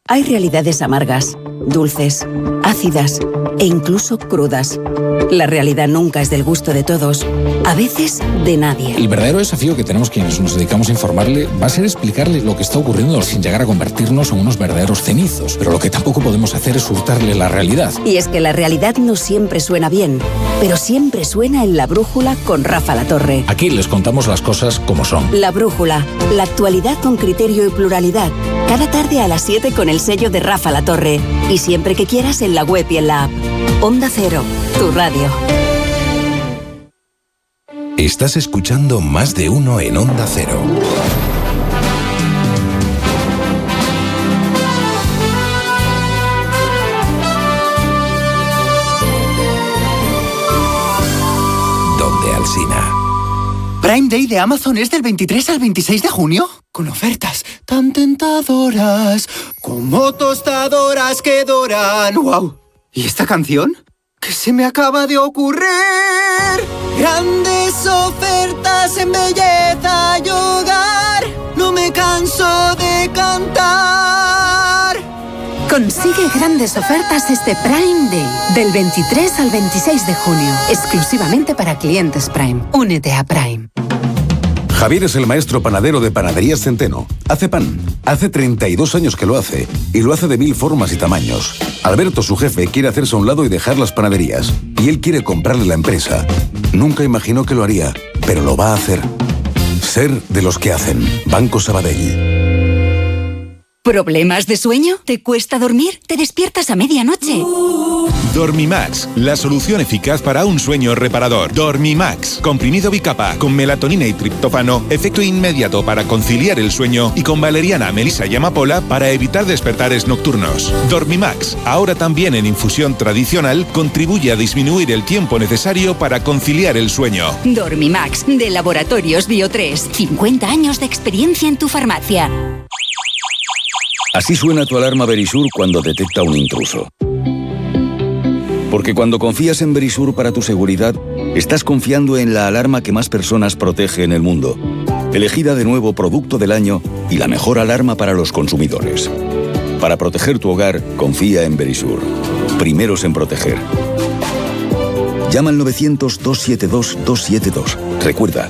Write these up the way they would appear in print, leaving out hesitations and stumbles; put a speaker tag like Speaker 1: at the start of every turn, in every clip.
Speaker 1: Hay realidades amargas, dulces, ácidas e incluso crudas. La realidad nunca es del gusto de todos, a veces de nadie.
Speaker 2: El verdadero desafío que tenemos quienes nos dedicamos a informarle va a ser explicarle lo que está ocurriendo sin llegar a convertirnos en unos verdaderos cenizos. Pero lo que tampoco podemos hacer es hurtarle la realidad.
Speaker 1: Y es que la realidad no siempre suena bien, pero siempre suena en La Brújula con Rafa La Torre.
Speaker 2: Aquí les contamos las cosas como son.
Speaker 1: La Brújula, la actualidad con criterio y pluralidad. Cada tarde a las 7 con el sello de Rafa La Torre. Y siempre que quieras en la web y en la app. Onda Cero, tu radio.
Speaker 3: Estás escuchando Más de Uno en Onda Cero. Donde Alsina.
Speaker 4: Prime Day de Amazon es del 23 al 26 de junio. Con ofertas tan tentadoras como tostadoras que doran. ¡Wow! ¿Y esta canción? ¿Qué se me acaba de ocurrir? Grandes ofertas en belleza y hogar. No me canso de cantar.
Speaker 5: Consigue grandes ofertas este Prime Day, del 23 al 26 de junio, exclusivamente para clientes Prime. Únete a Prime.
Speaker 6: Javier es el maestro panadero de Panaderías Centeno. Hace pan. Hace 32 años que lo hace. Y lo hace de 1000 formas y tamaños. Alberto, su jefe, quiere hacerse a un lado y dejar las panaderías. Y él quiere comprarle la empresa. Nunca imaginó que lo haría, pero lo va a hacer. Ser de los que hacen. Banco Sabadell.
Speaker 7: ¿Problemas de sueño? ¿Te cuesta dormir? ¿Te despiertas a medianoche?
Speaker 8: Dormimax, la solución eficaz para un sueño reparador. Dormimax, comprimido bicapa con melatonina y triptófano, efecto inmediato para conciliar el sueño y con valeriana, melisa y amapola para evitar despertares nocturnos. Dormimax, ahora también en infusión tradicional, contribuye a disminuir el tiempo necesario para conciliar el sueño.
Speaker 7: Dormimax, de Laboratorios Bio3, 50 años de experiencia en tu farmacia.
Speaker 9: Así suena tu alarma Verisur cuando detecta un intruso. Porque cuando confías en Verisur para tu seguridad, estás confiando en la alarma que más personas protege en el mundo. Elegida de nuevo Producto del Año y la mejor alarma para los consumidores. Para proteger tu hogar, confía en Verisur. Primeros en proteger. Llama al 900-272-272. Recuerda,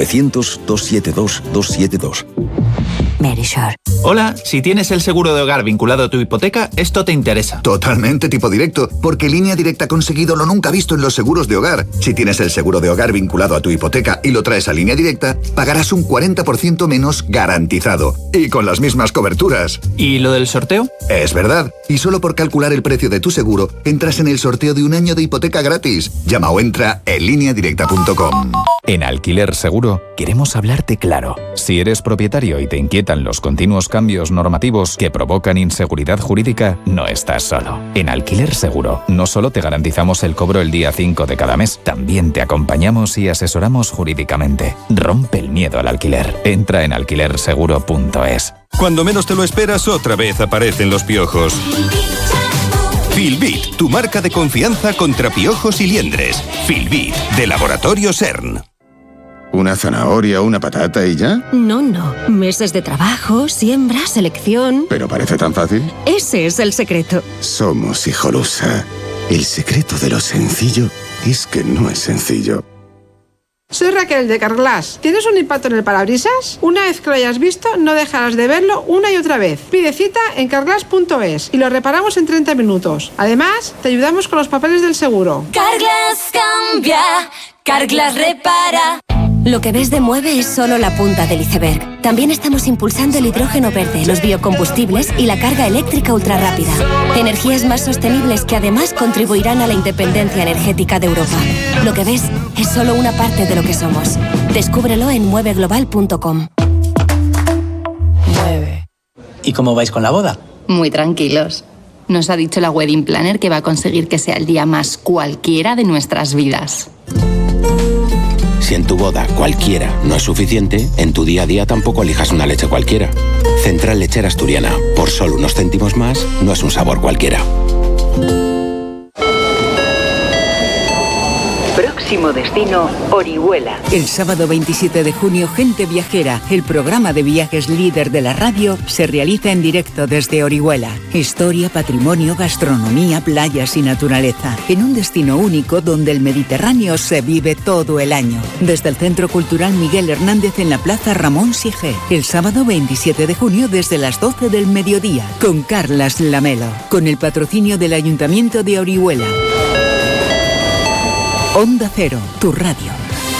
Speaker 9: 900-272-272.
Speaker 10: Verisur. Hola, si tienes el seguro de hogar vinculado a tu hipoteca, esto te interesa.
Speaker 11: Totalmente tipo directo, porque Línea Directa ha conseguido lo nunca visto en los seguros de hogar. Si tienes el seguro de hogar vinculado a tu hipoteca y lo traes a Línea Directa, pagarás un 40% menos garantizado. Y con las mismas coberturas.
Speaker 10: ¿Y lo del sorteo?
Speaker 11: Es verdad. Y solo por calcular el precio de tu seguro, entras en el sorteo de un año de hipoteca gratis. Llama o entra en lineadirecta.com.
Speaker 12: En Alquiler Seguro queremos hablarte claro. Si eres propietario y te inquietan los continuos cambios normativos que provocan inseguridad jurídica, no estás solo. En Alquiler Seguro no solo te garantizamos el cobro el día 5 de cada mes, también te acompañamos y asesoramos jurídicamente. Rompe el miedo al alquiler. Entra en alquilerseguro.es.
Speaker 13: Cuando menos te lo esperas, otra vez aparecen los piojos. Filbit, tu marca de confianza contra piojos y liendres. Filbit, de Laboratorio CERN.
Speaker 14: ¿Una zanahoria, una patata y ya?
Speaker 15: No. Meses de trabajo, siembra, selección...
Speaker 14: ¿Pero parece tan fácil?
Speaker 15: Ese es el secreto.
Speaker 14: Somos Hijolusa. El secreto de lo sencillo es que no es sencillo.
Speaker 16: Soy Raquel de Carglass. ¿Tienes un impacto en el parabrisas? Una vez que lo hayas visto, no dejarás de verlo una y otra vez. Pide cita en carglass.es y lo reparamos en 30 minutos. Además, te ayudamos con los papeles del seguro.
Speaker 17: Carglass cambia, Carglass repara.
Speaker 15: Lo que ves de Mueve es solo la punta del iceberg. También estamos impulsando el hidrógeno verde, los biocombustibles y la carga eléctrica ultrarrápida. Energías más sostenibles que además contribuirán a la independencia energética de Europa. Lo que ves es solo una parte de lo que somos. Descúbrelo en mueveglobal.com.
Speaker 18: Mueve. ¿Y cómo vais con la boda?
Speaker 19: Muy tranquilos. Nos ha dicho la wedding planner que va a conseguir que sea el día más cualquiera de nuestras vidas.
Speaker 20: Si en tu boda cualquiera no es suficiente, en tu día a día tampoco elijas una leche cualquiera. Central Lechera Asturiana. Por solo unos céntimos más, no es un sabor cualquiera.
Speaker 1: Próximo destino, Orihuela. El sábado 27 de junio, Gente Viajera, el programa de viajes líder de la radio, se realiza en directo desde Orihuela. Historia, patrimonio, gastronomía, playas y naturaleza. En un destino único donde el Mediterráneo se vive todo el año. Desde el Centro Cultural Miguel Hernández en la Plaza Ramón Sige. El sábado 27 de junio desde las 12 del mediodía. Con Carlas Lamelo. Con el patrocinio del Ayuntamiento de Orihuela. Onda Cero, tu radio.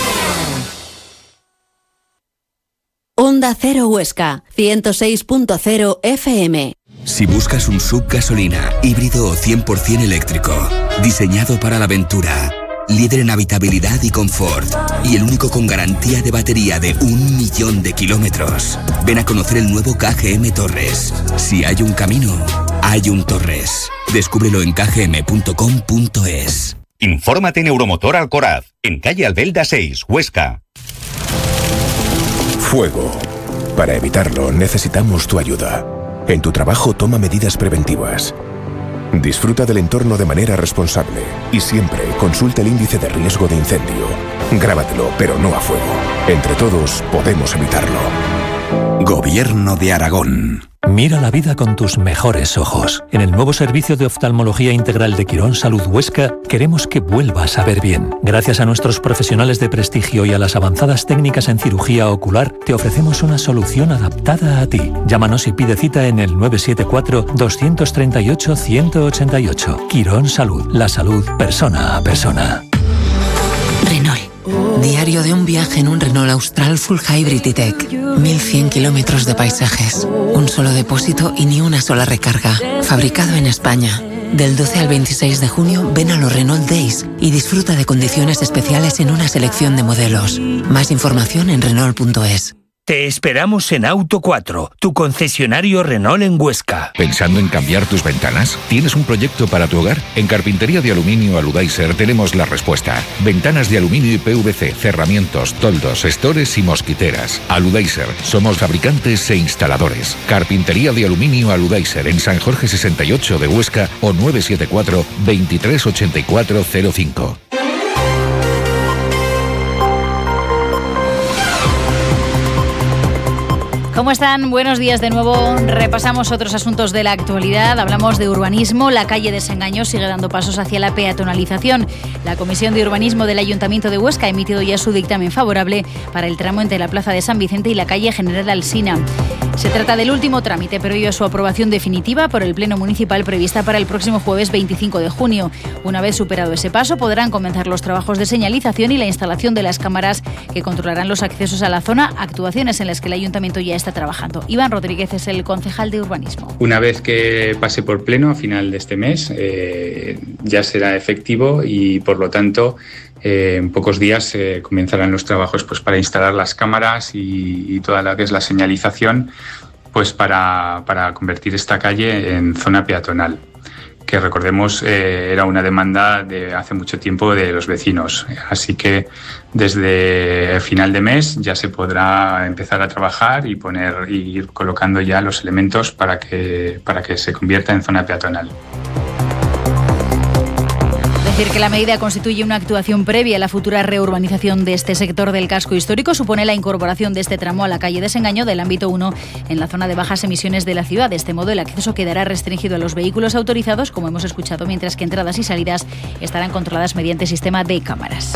Speaker 21: Onda Cero Huesca, 106.0 FM.
Speaker 22: Si buscas un SUV gasolina, híbrido o 100% eléctrico, diseñado para la aventura, líder en habitabilidad y confort, y el único con garantía de batería de 1 millón de kilómetros, ven a conocer el nuevo KGM Torres. Si hay un camino, hay un Torres. Descúbrelo en kgm.com.es.
Speaker 23: Infórmate en Euromotor Alcoraz, en calle Albelda 6, Huesca.
Speaker 3: Fuego. Para evitarlo, necesitamos tu ayuda. En tu trabajo, toma medidas preventivas. Disfruta del entorno de manera responsable y siempre consulta el índice de riesgo de incendio. Grábatelo, pero no a fuego. Entre todos, podemos evitarlo.
Speaker 24: Gobierno de Aragón. Mira la vida con tus mejores ojos. En el nuevo servicio de oftalmología integral de Quirón Salud Huesca, queremos que vuelvas a ver bien. Gracias a nuestros profesionales de prestigio y a las avanzadas técnicas en cirugía ocular, te ofrecemos una solución adaptada a ti. Llámanos y pide cita en el 974-238-188. Quirón Salud, la salud persona a persona.
Speaker 5: Renault. Diario de un viaje en un Renault Austral Full Hybrid E-Tech. 1100 kilómetros de paisajes. Un solo depósito y ni una sola recarga. Fabricado en España. Del 12 al 26 de junio ven a los Renault Days y disfruta de condiciones especiales en una selección de modelos. Más información en Renault.es.
Speaker 25: Te esperamos en Auto 4, tu concesionario Renault en Huesca.
Speaker 26: ¿Pensando en cambiar tus ventanas? ¿Tienes un proyecto para tu hogar? En Carpintería de Aluminio Aludaiser tenemos la respuesta. Ventanas de aluminio y PVC, cerramientos, toldos, estores y mosquiteras. Aludaiser, somos fabricantes e instaladores. Carpintería de Aluminio Aludaiser en San Jorge 68 de Huesca o 974 238405.
Speaker 27: ¿Cómo están? Buenos días de nuevo. Repasamos otros asuntos de la actualidad. Hablamos de urbanismo. La calle Desengaño sigue dando pasos hacia la peatonalización. La Comisión de Urbanismo del Ayuntamiento de Huesca ha emitido ya su dictamen favorable para el tramo entre la Plaza de San Vicente y la calle General Alsina. Se trata del último trámite previo a su aprobación definitiva por el Pleno Municipal prevista para el próximo jueves 25 de junio. Una vez superado ese paso, podrán comenzar los trabajos de señalización y la instalación de las cámaras que controlarán los accesos a la zona, actuaciones en las que el Ayuntamiento ya está trabajando. Iván Rodríguez es el concejal de urbanismo.
Speaker 28: Una vez que pase por pleno a final de este mes, ya será efectivo y por lo tanto en pocos días comenzarán los trabajos pues, para instalar las cámaras y toda la que es la señalización pues, para convertir esta calle en zona peatonal, que recordemos era una demanda de hace mucho tiempo de los vecinos. Así que desde el final de mes ya se podrá empezar a trabajar y ir colocando ya los elementos para que se convierta en zona peatonal.
Speaker 27: Decir que la medida constituye una actuación previa a la futura reurbanización de este sector del casco histórico supone la incorporación de este tramo a la calle Desengaño del ámbito 1 en la zona de bajas emisiones de la ciudad. De este modo, el acceso quedará restringido a los vehículos autorizados, como hemos escuchado, mientras que entradas y salidas estarán controladas mediante sistema de cámaras.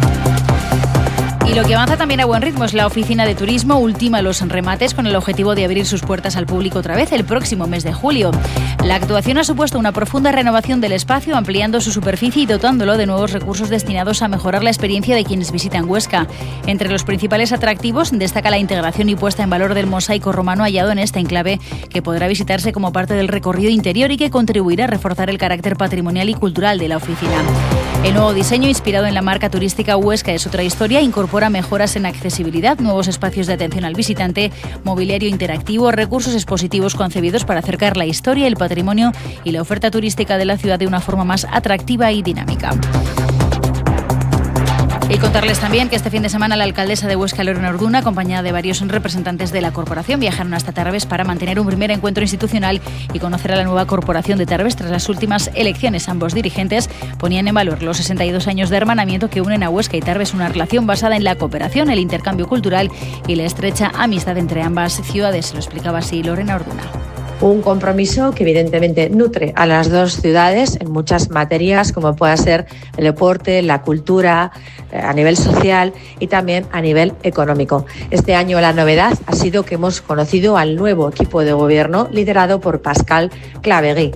Speaker 27: Y lo que avanza también a buen ritmo es la Oficina de Turismo, ultima los remates con el objetivo de abrir sus puertas al público otra vez el próximo mes de julio. La actuación ha supuesto una profunda renovación del espacio, ampliando su superficie y dotándolo de nuevos recursos destinados a mejorar la experiencia de quienes visitan Huesca. Entre los principales atractivos destaca la integración y puesta en valor del mosaico romano hallado en este enclave, que podrá visitarse como parte del recorrido interior y que contribuirá a reforzar el carácter patrimonial y cultural de la oficina. El nuevo diseño, inspirado en la marca turística Huesca es otra historia, incorpora mejoras en accesibilidad, nuevos espacios de atención al visitante, mobiliario interactivo, recursos expositivos concebidos para acercar la historia, el patrimonio y la oferta turística de la ciudad de una forma más atractiva y dinámica. Y contarles también que este fin de semana la alcaldesa de Huesca, Lorena Orduna, acompañada de varios representantes de la corporación, viajaron hasta Tarbes para mantener un primer encuentro institucional y conocer a la nueva corporación de Tarbes tras las últimas elecciones. Ambos dirigentes ponían en valor los 62 años de hermanamiento que unen a Huesca y Tarbes, una relación basada en la cooperación, el intercambio cultural y la estrecha amistad entre ambas ciudades. Se lo explicaba así Lorena Orduna.
Speaker 2: Un compromiso que evidentemente nutre a las dos ciudades en muchas materias, como pueda ser el deporte, la cultura, a nivel social y también a nivel económico. Este año la novedad ha sido que hemos conocido al nuevo equipo de gobierno liderado por Pascal Clavegui.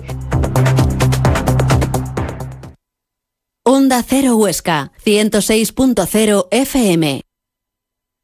Speaker 21: Onda Cero Huesca, 106.0 FM.